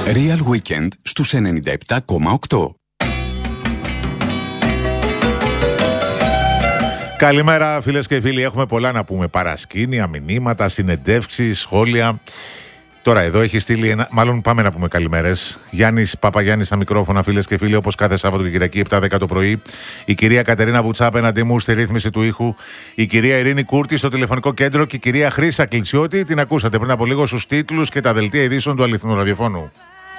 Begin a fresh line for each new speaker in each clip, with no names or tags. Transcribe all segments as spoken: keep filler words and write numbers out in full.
Real Weekend στους ενενήντα επτά κόμμα οκτώ.
Καλημέρα φίλες και φίλοι, έχουμε πολλά να πούμε. Παρασκήνια, μηνύματα, συνεντεύξεις, σχόλια. Τώρα εδώ έχει στείλει ένα... Μάλλον πάμε να πούμε καλημέρες. Γιάννης Παπαγιάννης στα μικρόφωνα, φίλες και φίλοι, όπως κάθε Σάββατο και Κυριακή επτά δέκα το πρωί. Η κυρία Κατερίνα Βουτσά απέναντί μου στη ρύθμιση του ήχου. Η κυρία Ειρήνη Κούρτη στο τηλεφωνικό κέντρο και η κυρία Χρύσα Κλιτσιώτη. Την ακούσατε πριν από λίγο στους τίτλους και τα δελτία ειδήσεων του αληθινού ραδιοφώνου.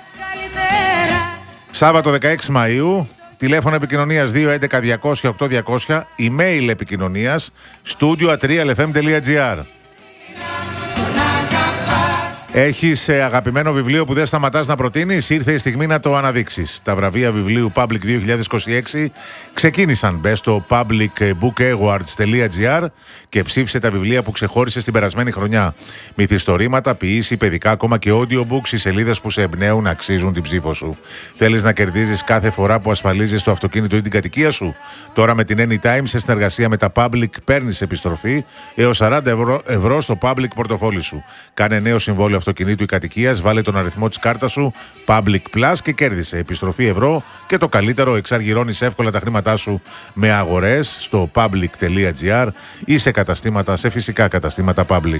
Σάββατο δεκαέξι Μαΐου. Τηλέφωνο επικοινωνίας δύο έντεκα διακόσια οκτώ διακόσια, email επικοινωνίας studio at realfm.gr. Έχεις αγαπημένο βιβλίο που δεν σταματάς να προτείνεις? Ήρθε η στιγμή να το αναδείξεις. Τα βραβεία βιβλίου Public δύο χιλιάδες είκοσι έξι ξεκίνησαν. Μπες στο public book awards τελεία gr και ψήφισε τα βιβλία που ξεχώρισες την περασμένη χρονιά. Μυθιστορήματα, ποιήση, παιδικά, ακόμα και audiobooks, οι σελίδες που σε εμπνέουν αξίζουν την ψήφο σου. Θέλεις να κερδίζεις κάθε φορά που ασφαλίζεις το αυτοκίνητο ή την κατοικία σου? Τώρα με την Anytime σε συνεργασία με τα Public παίρνεις επιστροφή έως σαράντα ευρώ, ευρώ στο Public πορτοφόλι σου. Κάνε νέο συμβόλαιο αυτοκινήτου ή κατοικίας, βάλε τον αριθμό της κάρτας σου Public Plus και κέρδισε επιστροφή ευρώ και το καλύτερο, εξαργυρώνεις εύκολα τα χρήματά σου με αγορές στο public τελεία gr ή σε καταστήματα, σε φυσικά καταστήματα Public.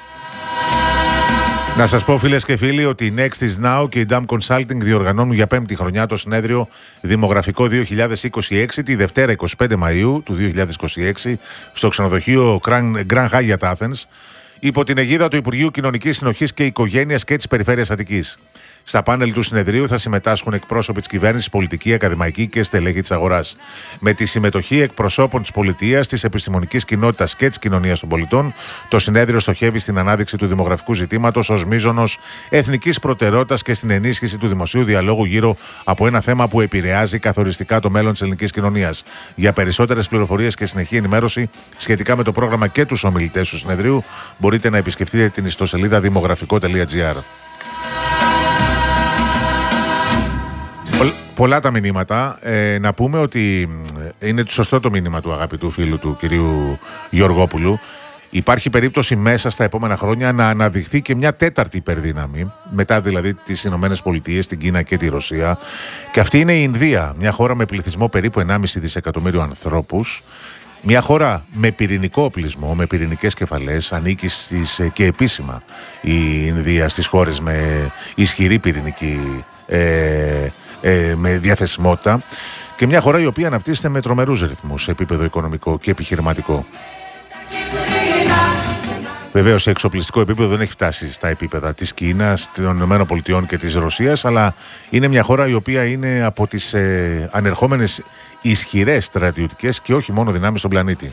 Να σας πω φίλες και φίλοι ότι η Next is Now και η Dam Consulting διοργανώνουν για πέμπτη χρονιά το συνέδριο Δημογραφικό δύο χιλιάδες είκοσι έξι τη Δευτέρα εικοστή πέμπτη Μαΐου του δύο χιλιάδες είκοσι έξι στο ξενοδοχείο Grand Hyatt Athens, υπό την αιγίδα του Υπουργείου Κοινωνικής Συνοχής και Οικογένειας και της Περιφέρειας Αττικής. Στα πάνελ του συνεδρίου θα συμμετάσχουν εκπρόσωποι της κυβέρνησης, πολιτικοί, ακαδημαϊκοί και στελέχη της αγοράς. Με τη συμμετοχή εκπροσώπων της πολιτείας, της επιστημονικής κοινότητας και της κοινωνίας των πολιτών, το συνέδριο στοχεύει στην ανάδειξη του δημογραφικού ζητήματος ως μείζωνος εθνικής προτεραιότητας και στην ενίσχυση του δημοσίου διαλόγου γύρω από ένα θέμα που επηρεάζει καθοριστικά το μέλλον της ελληνικής κοινωνίας. Για περισσότερες πληροφορίες και συνεχή ενημέρωση σχετικά με το πρόγραμμα και τους ομιλητές του συνεδρίου, μπορείτε να επισκεφτείτε την ιστοσελίδα δημογραφικό τελεία gr. Πολλά τα μηνύματα. Ε, να πούμε ότι είναι σωστό το μήνυμα του αγαπητού φίλου του κυρίου Γεωργόπουλου. Υπάρχει περίπτωση μέσα στα επόμενα χρόνια να αναδειχθεί και μια τέταρτη υπερδύναμη, μετά δηλαδή τις Ηνωμένες Πολιτείες, την Κίνα και τη Ρωσία. Και αυτή είναι η Ινδία, μια χώρα με πληθυσμό περίπου ενάμιση δισεκατομμύριο ανθρώπους. Μια χώρα με πυρηνικό οπλισμό, με πυρηνικές κεφαλές, ανήκει στις, και επίσημα η Ινδία στις χώρες με ισχυρή πυρηνική ε, ε, με διαθεσιμότητα, και μια χώρα η οποία αναπτύσσεται με τρομερούς ρυθμούς σε επίπεδο οικονομικό και επιχειρηματικό. Βεβαίως σε εξοπλιστικό επίπεδο δεν έχει φτάσει στα επίπεδα της Κίνας, των ΗΠΑ και της Ρωσίας, αλλά είναι μια χώρα η οποία είναι από τις ε, ανερχόμενες ισχυρές στρατιωτικές και όχι μόνο δυνάμεις στον πλανήτη.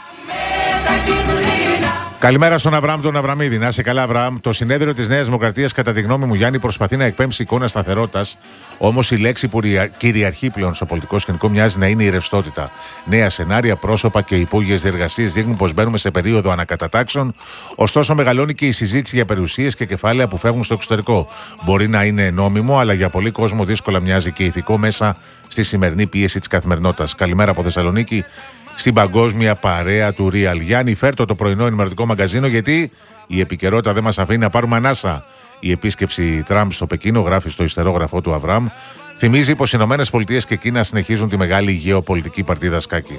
Καλημέρα στον Αβραάμ τον Αβραμίδη. Να είσαι καλά, Αβραάμ. Το συνέδριο της Νέας Δημοκρατίας, κατά τη γνώμη μου, Γιάννη, προσπαθεί να εκπέμψει εικόνα σταθερότητας. Όμως η λέξη που κυριαρχεί πλέον στο πολιτικό σκηνικό μοιάζει να είναι η ρευστότητα. Νέα σενάρια, πρόσωπα και υπόγειες διεργασίες δείχνουν πως μπαίνουμε σε περίοδο ανακατατάξεων. Ωστόσο, μεγαλώνει και η συζήτηση για περιουσίες και κεφάλαια που φεύγουν στο εξωτερικό. Μπορεί να είναι νόμιμο, αλλά για πολλοί κόσμο δύσκολα μοιάζει και ηθικό μέσα στη σημερινή πίεση της καθημερινότητας. Καλημέρα από Θεσσαλονίκη. Στην παγκόσμια παρέα του Real. Γιάννη, φέρτο το πρωινό ενημερωτικό μαγκαζίνο, γιατί η επικαιρότητα δεν μας αφήνει να πάρουμε ανάσα. Η επίσκεψη Τραμπ στο Πεκίνο, γράφει στο ιστερόγραφο του Αβραάμ, θυμίζει πως οι Ηνωμένες Πολιτείες και Κίνα συνεχίζουν τη μεγάλη γεωπολιτική παρτίδα σκάκι.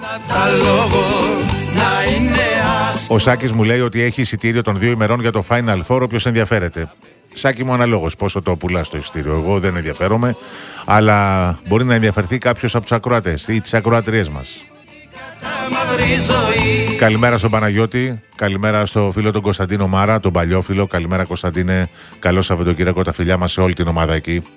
Ο Σάκης μου λέει ότι έχει εισιτήριο των δύο ημερών για το Final Four, όποιος ενδιαφέρεται. Σάκη μου, αναλόγως πόσο το πουλάς το εισιτήριο. Εγώ δεν ενδιαφέρομαι, αλλά μπορεί να ενδιαφερθεί κάποιος από τους ακροατές ή τις ακροατριές μας. Καλημέρα στον Παναγιώτη, καλημέρα στο φίλο τον Κωνσταντίνο Μάρα, τον παλιό φίλο. Καλημέρα Κωνσταντίνε, καλό Σαββατοκύριακο, τα φιλιά μας σε όλη την ομάδα εκεί.